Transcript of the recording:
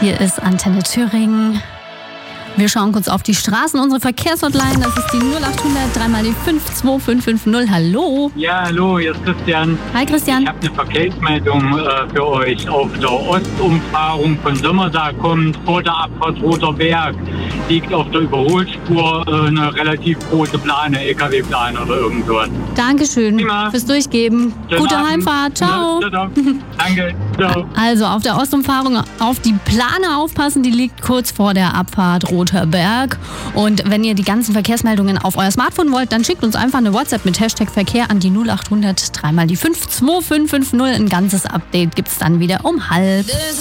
Hier ist Antenne Thüringen. Wir schauen kurz auf die Straßen, unsere Verkehrshotline, das ist die 0800 3 mal die 52550. Hallo. Ja, hallo, hier ist Christian. Hi Christian. Ich habe eine Verkehrsmeldung für euch. Auf der Ostumfahrung von Sommerda kommt vor der Abfahrt Roter Berg liegt auf der Überholspur eine relativ große Plane, LKW-Plane oder irgendwas. Dankeschön fürs Durchgeben. Gute Abend. Heimfahrt. Ciao. Ja, danke. Ciao. Also auf der Ostumfahrung auf die Plane aufpassen, die liegt kurz vor der Abfahrt Roter Berg. Und wenn ihr die ganzen Verkehrsmeldungen auf euer Smartphone wollt, dann schickt uns einfach eine WhatsApp mit Hashtag Verkehr an die 0800 3 mal die 52550. Ein ganzes Update gibt's dann wieder um 12:30.